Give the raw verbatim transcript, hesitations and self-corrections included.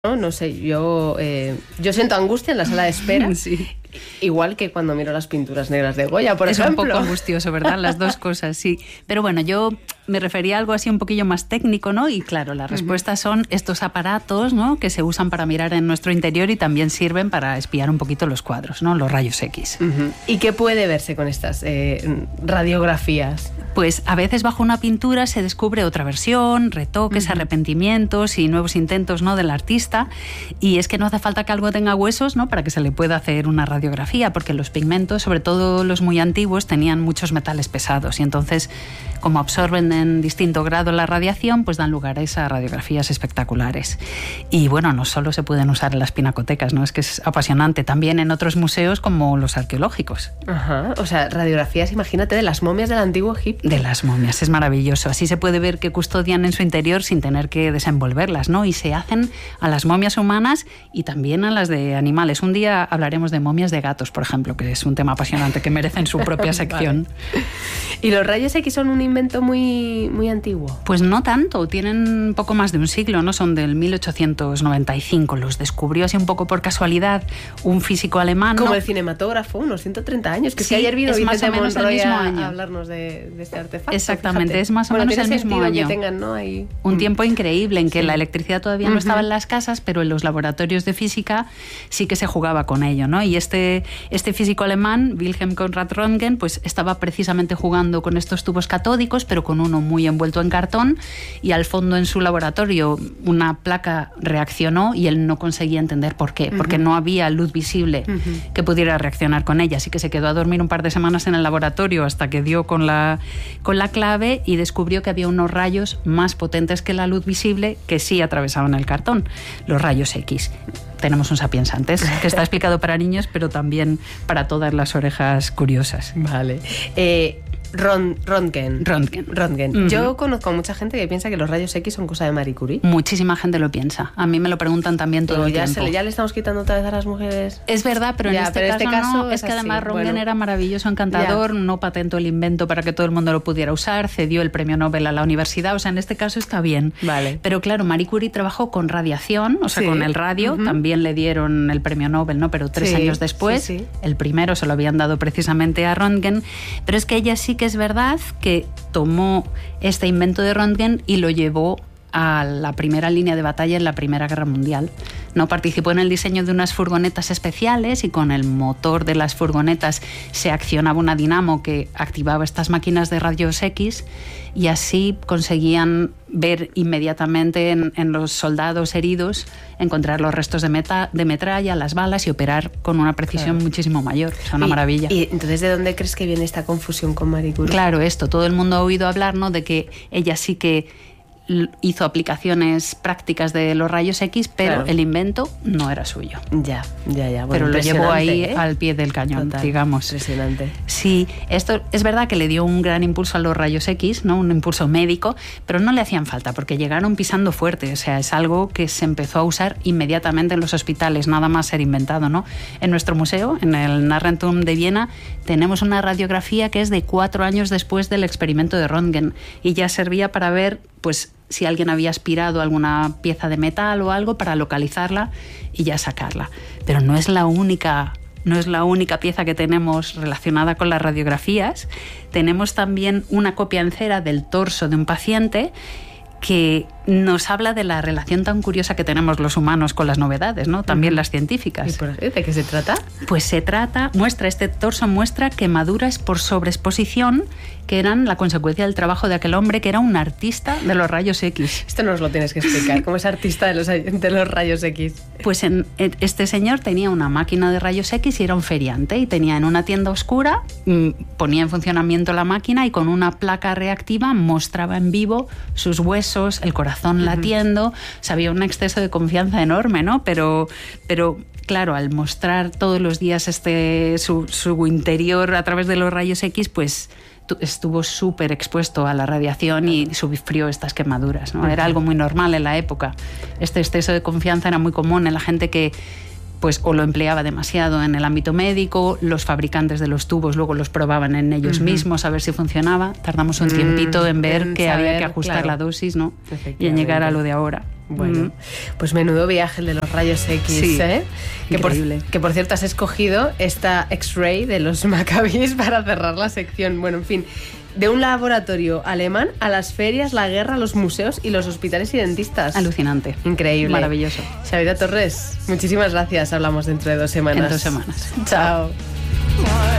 No, no sé, yo, eh, yo siento angustia en la sala de espera, sí. Igual que cuando miro las pinturas negras de Goya, por es ejemplo. Es un poco angustioso, ¿verdad? Las dos cosas, sí. Pero bueno, yo me refería a algo así un poquillo más técnico, ¿no? Y claro, las respuestas son estos aparatos, ¿no?, que se usan para mirar en nuestro interior y también sirven para espiar un poquito los cuadros, ¿no? Los rayos X. Uh-huh. ¿Y qué puede verse con estas eh, radiografías? Pues a veces bajo una pintura se descubre otra versión, retoques, uh-huh. arrepentimientos y nuevos intentos, ¿no?, del artista. Y es que no hace falta que algo tenga huesos, ¿no?, para que se le pueda hacer una radiografía, porque los pigmentos, sobre todo los muy antiguos, tenían muchos metales pesados y entonces, como absorben en distinto grado la radiación, pues dan lugar a esas radiografías espectaculares. Y bueno, no solo se pueden usar en las pinacotecas, ¿no?, es que es apasionante, también en otros museos como los arqueológicos. Ajá, o sea, radiografías, imagínate, de las momias del antiguo Egipto. De las momias, es maravilloso. Así se puede ver qué custodian en su interior sin tener que desenvolverlas, ¿no? Y se hacen a las momias humanas y también a las de animales. Un día hablaremos de momias de gatos, por ejemplo, que es un tema apasionante que merecen su propia sección. Vale. ¿Y los rayos X son un invento muy, muy antiguo? Pues no tanto, tienen poco más de un siglo, ¿no? Son del mil ochocientos noventa y cinco. Los descubrió así un poco por casualidad un físico alemán, ¿no? Como el cinematógrafo, unos ciento treinta años, que sí, es que ayer vino Vicente Monroy a, a hablarnos de, de este artefacto. Exactamente, fíjate. es más o bueno, menos el mismo año. Que tengan, ¿no?, ahí un tiempo increíble en que sí. la electricidad todavía no uh-huh. estaba en las casas, pero en los laboratorios de física sí que se jugaba con ello, ¿no? Y este, este físico alemán, Wilhelm Conrad Röntgen, pues estaba precisamente jugando con estos tubos catódicos, pero con uno muy envuelto en cartón, y al fondo en su laboratorio una placa reaccionó y él no conseguía entender por qué, uh-huh. porque no había luz visible uh-huh. que pudiera reaccionar con ella, así que se quedó a dormir un par de semanas en el laboratorio hasta que dio con la, con la clave y descubrió que había unos rayos más potentes que la luz visible que sí atravesaban el cartón, los rayos X. Tenemos un Sapiens antes, que está explicado para niños, pero también para todas las orejas curiosas. Vale. Eh, Ron, Röntgen. Röntgen. Röntgen. Uh-huh. Yo conozco a mucha gente que piensa que los rayos X son cosa de Marie Curie. Muchísima gente lo piensa. A mí me lo preguntan también todo pero el ya tiempo. Se le, ya le estamos quitando otra vez a las mujeres. Es verdad, pero ya, en este, pero caso, este caso no. Es, es que así. además Röntgen bueno. era maravilloso, encantador, ya. no patentó el invento para que todo el mundo lo pudiera usar, cedió el premio Nobel a la universidad, o sea, en este caso está bien. Vale. Pero claro, Marie Curie trabajó con radiación, o sea, sí. con el radio, uh-huh. también le dieron el premio Nobel, ¿no? Pero tres sí, años después, sí, sí. el primero se lo habían dado precisamente a Röntgen, pero es que ella sí que es verdad que tomó este invento de Röntgen y lo llevó a la primera línea de batalla en la Primera Guerra Mundial. No participó en el diseño de unas furgonetas especiales y con el motor de las furgonetas se accionaba una dinamo que activaba estas máquinas de rayos X y así conseguían ver inmediatamente en, en los soldados heridos, encontrar los restos de, meta, de metralla, las balas y operar con una precisión claro. muchísimo mayor. O sea, una y, maravilla. ¿Y entonces de dónde crees que viene esta confusión con Marie Curie? Claro, esto. Todo el mundo ha oído hablar, ¿no?, de que ella sí que hizo aplicaciones prácticas de los rayos X, pero claro. el invento no era suyo. Ya, ya, ya. Bueno, pero lo llevó ahí ¿eh? al pie del cañón, Total, digamos. Impresionante. Sí, esto es verdad que le dio un gran impulso a los rayos X, ¿no?, un impulso médico, pero no le hacían falta porque llegaron pisando fuerte. O sea, es algo que se empezó a usar inmediatamente en los hospitales, nada más ser inventado, ¿no? En nuestro museo, en el Narrenturm de Viena, tenemos una radiografía que es de cuatro años después del experimento de Röntgen y ya servía para ver, pues, si alguien había aspirado alguna pieza de metal o algo para localizarla y ya sacarla. Pero no es la única, no es la única pieza que tenemos relacionada con las radiografías. Tenemos también una copia en cera del torso de un paciente que nos habla de la relación tan curiosa que tenemos los humanos con las novedades, ¿no? También uh-huh. las científicas. ¿Y por, ¿De qué se trata? Pues se trata, muestra, este torso muestra quemaduras por sobreexposición que eran la consecuencia del trabajo de aquel hombre que era un artista de los rayos X. Esto nos lo tienes que explicar, ¿cómo es artista de los, de los rayos X? Pues en, este señor tenía una máquina de rayos X y era un feriante y tenía en una tienda oscura, ponía en funcionamiento la máquina y con una placa reactiva mostraba en vivo sus huesos, el corazón uh-huh. latiendo. O sea, había un exceso de confianza enorme, ¿no? Pero, pero claro, al mostrar todos los días este, su, su interior a través de los rayos X, pues estuvo súper expuesto a la radiación y sufrió estas quemaduras, ¿no? Era algo muy normal en la época. Este exceso de confianza era muy común en la gente que pues o lo empleaba demasiado en el ámbito médico, los fabricantes de los tubos luego los probaban en ellos uh-huh. mismos a ver si funcionaba. Tardamos un mm, tiempito en ver en que saber, había que ajustar claro. la dosis, ¿no? Y en llegar a lo de ahora. Bueno, mm. pues menudo viaje el de los rayos X, sí, ¿eh? Que por, increíble. que por cierto has escogido esta X-Ray de los Maccabees para cerrar la sección. Bueno, en fin, de un laboratorio alemán a las ferias, la guerra, los museos y los hospitales y dentistas. Alucinante. Increíble. Maravilloso. Xaviera Torres, muchísimas gracias. Hablamos dentro de dos semanas. En dos semanas. Chao.